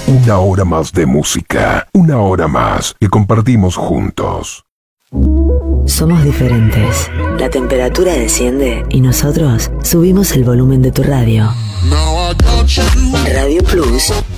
Una hora más de música, una hora más que compartimos juntos. Somos diferentes. La temperatura desciende y nosotros subimos el volumen de tu radio. Radio Plus